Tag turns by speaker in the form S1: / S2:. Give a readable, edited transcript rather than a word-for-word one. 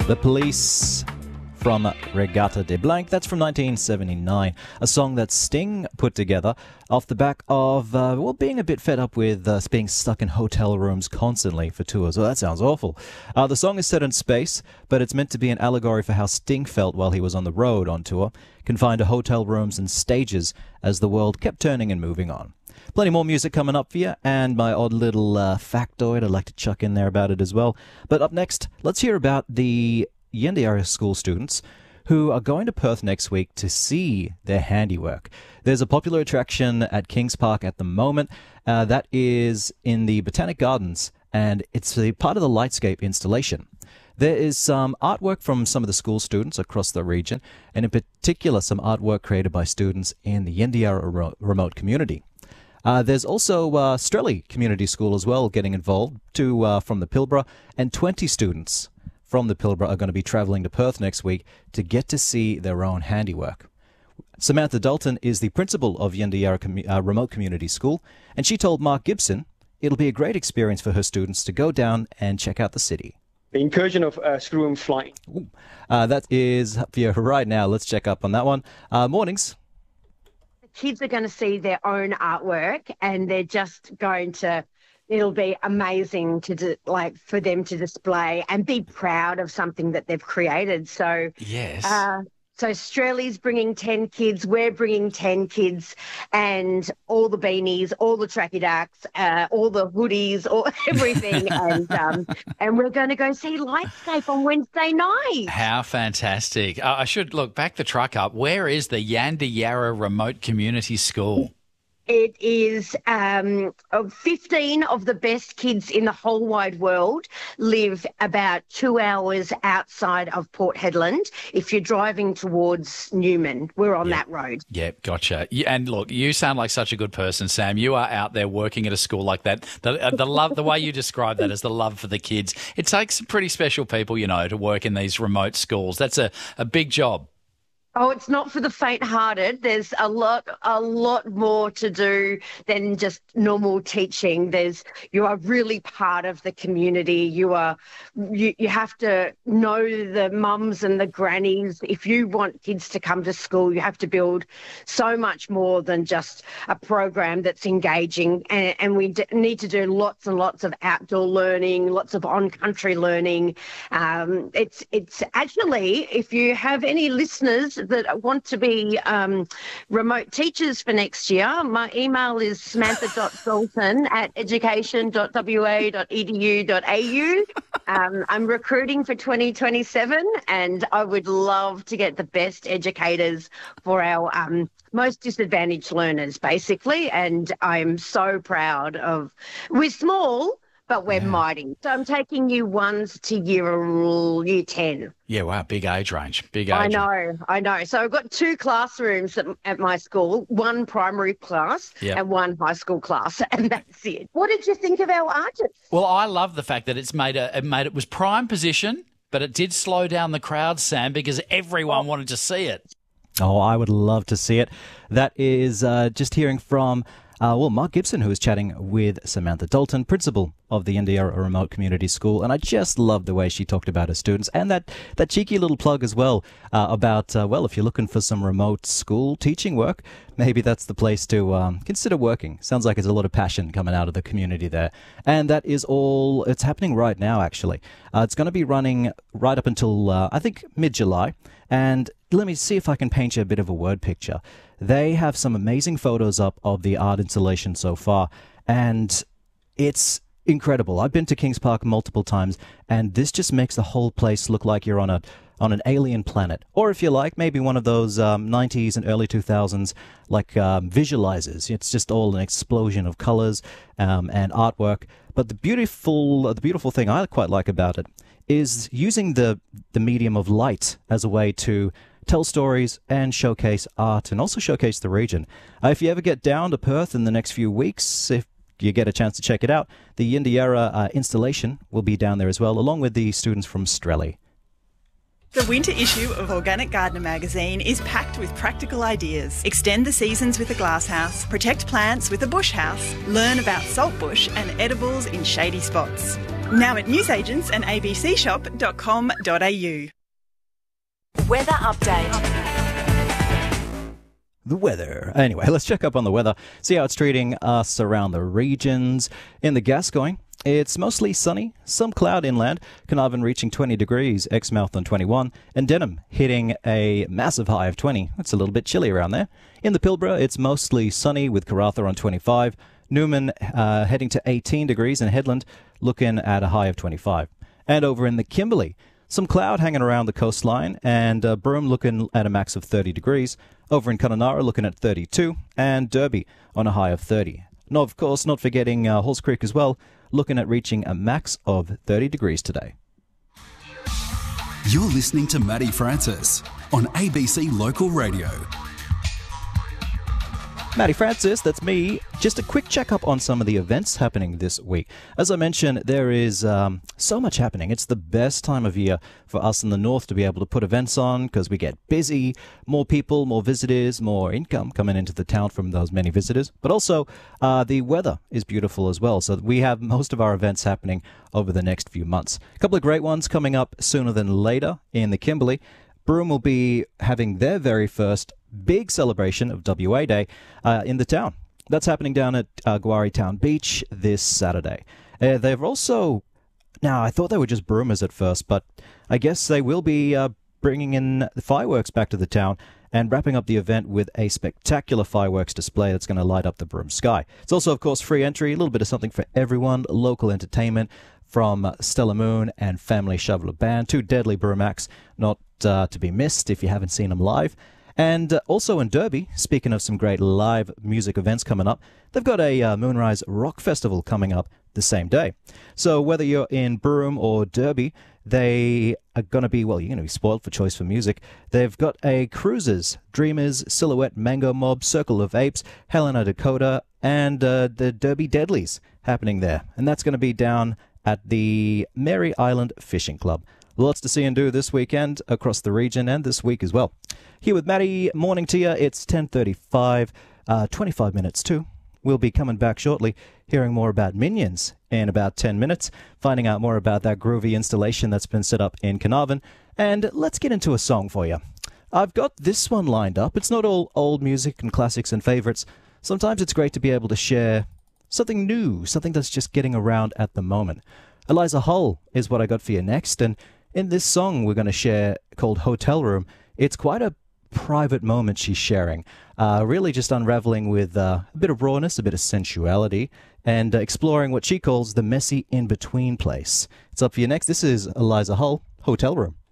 S1: The Police from Regatta de Blanc. That's from 1979, a song that Sting put together off the back of, being a bit fed up with being stuck in hotel rooms constantly for tours. Well, that sounds awful. The song is set in space, but it's meant to be an allegory for how Sting felt while he was on the road on tour, confined to hotel rooms and stages as the world kept turning and moving on. Plenty more music coming up for you, and my odd little factoid I'd like to chuck in there about it as well. But up next, let's hear about the Yandiyarra school students who are going to Perth next week to see their handiwork. There's a popular attraction at Kings Park at the moment that is in the Botanic Gardens, and it's a part of the Lightscape installation. There is some artwork from some of the school students across the region, and in particular some artwork created by students in the Yandiyarra remote community. There's also Strelley Community School as well getting involved, from the Pilbara, and 20 students from the Pilbara are going to be travelling to Perth next week to get to see their own handiwork. Samantha Dalton is the principal of Yandiyarra Remote Community School, and she told Mark Gibson it'll be a great experience for her students to go down and check out the city.
S2: The incursion of screw-worm flying.
S1: That is for you right now. Let's check up on that one. Mornings.
S3: Kids are going to see their own artwork, and they're just going to, it'll be amazing for them to display and be proud of something that they've created. So
S4: yes.
S3: So Strelley's bringing 10 kids, we're bringing 10 kids, and all the beanies, all the tracky ducks, all the hoodies, everything, and we're going to go see Lightscape on Wednesday night.
S4: How fantastic. I should back the truck up. Where is the Yandiyarra Remote Community School?
S3: It is 15 of the best kids in the whole wide world live about 2 hours outside of Port Hedland. If you're driving towards Newman, we're on that road.
S4: Yeah, gotcha. And look, you sound like such a good person, Sam. You are out there working at a school like that. The love, the way you describe that is the love for the kids. It takes some pretty special people, to work in these remote schools. That's a big job.
S3: Oh, it's not for the faint-hearted. There's a lot more to do than just normal teaching. You are really part of the community. You have to know the mums and the grannies. If you want kids to come to school, you have to build so much more than just a program that's engaging. And we need to do lots and lots of outdoor learning, lots of on-country learning. It's actually, if you have any listeners that want to be remote teachers for next year, my email is samantha.dalton@education.wa.edu.au. I'm recruiting for 2027, and I would love to get the best educators for our most disadvantaged learners, basically, and I'm so proud of... We're small, but we're mighty. So I'm taking year ones to year 10.
S4: Yeah, wow, big age range.
S3: I know. So I've got 2 classrooms at my school, one primary class and one high school class, and that's it. What did you think of our artists?
S4: Well, I love the fact that it was prime position, but it did slow down the crowd, Sam, because everyone wanted to see it.
S1: Oh, I would love to see it. That is just hearing from... Mark Gibson, who was chatting with Samantha Dalton, principal of the Yandiyarra Remote Community School, and I just loved the way she talked about her students, and that cheeky little plug as well about, if you're looking for some remote school teaching work, maybe that's the place to consider working. Sounds like there's a lot of passion coming out of the community there, and that is all, it's happening right now, actually. It's going to be running right up until, I think, mid-July, and let me see if I can paint you a bit of a word picture. They have some amazing photos up of the art installation so far, and it's incredible. I've been to Kings Park multiple times, and this just makes the whole place look like you're on an alien planet. Or if you like, maybe one of those 90s and early 2000s visualizers. It's just all an explosion of colors and artwork. But the beautiful thing I quite like about it is using the medium of light as a way to tell stories and showcase art, and also showcase the region. If you ever get down to Perth in the next few weeks, if you get a chance to check it out, the Yandiyarra installation will be down there as well, along with the students from Strelley.
S5: The winter issue of Organic Gardener magazine is packed with practical ideas. Extend the seasons with a glasshouse, protect plants with a bush house, learn about saltbush and edibles in shady spots. Now at newsagents and abcshop.com.au.
S6: Weather update.
S1: The weather. Anyway, let's check up on the weather, see how it's treating us around the regions. In the Gascoyne, it's mostly sunny, some cloud inland, Carnarvon reaching 20 degrees, Exmouth on 21, and Denham hitting a massive high of 20. It's a little bit chilly around there. In the Pilbara, it's mostly sunny with Karratha on 25, Newman heading to 18 degrees, and Headland looking at a high of 25. And over in the Kimberley, some cloud hanging around the coastline, and Broome looking at a max of 30 degrees. Over in Kununurra looking at 32, and Derby on a high of 30. Now, of course, not forgetting Halls Creek as well, looking at reaching a max of 30 degrees today.
S7: You're listening to Matty Francis on ABC Local Radio.
S1: Matty Francis, that's me. Just a quick check-up on some of the events happening this week. As I mentioned, there is so much happening. It's the best time of year for us in the north to be able to put events on because we get busy, more people, more visitors, more income coming into the town from those many visitors. But also, the weather is beautiful as well. So we have most of our events happening over the next few months. A couple of great ones coming up sooner than later in the Kimberley. Broome will be having their very first big celebration of WA Day in the town. That's happening down at Guari Town Beach this Saturday. They've also... Now, I thought they were just Broomers at first, but I guess they will be bringing in the fireworks back to the town and wrapping up the event with a spectacular fireworks display that's going to light up the Broome sky. It's also, of course, free entry, a little bit of something for everyone, local entertainment from Stella Moon and Family Shoveler Band, two deadly Broome acts, not to be missed if you haven't seen them live. And also in Derby, speaking of some great live music events coming up, they've got a Moonrise Rock Festival coming up the same day. So whether you're in Broome or Derby, they are going to be, well, you're going to be spoiled for choice for music. They've got a Cruisers, Dreamers, Silhouette, Mango Mob, Circle of Apes, Helena Dakota, and the Derby Deadlies happening there. And that's going to be down at the Mary Island Fishing Club. Lots to see and do this weekend across the region and this week as well. Here with Matty, morning to you. It's 10:35, 25 minutes too. We'll be coming back shortly, hearing more about Minions in about 10 minutes, finding out more about that groovy installation that's been set up in Carnarvon. And let's get into a song for you. I've got this one lined up. It's not all old music and classics and favorites. Sometimes it's great to be able to share something new, something that's just getting around at the moment. Eliza Hull is what I got for you next, and in this song we're going to share called Hotel Room, it's quite a private moment she's sharing, really just unraveling with a bit of rawness, a bit of sensuality, and exploring what she calls the messy in-between place. It's up for you next. This is Eliza Hull, Hotel Room.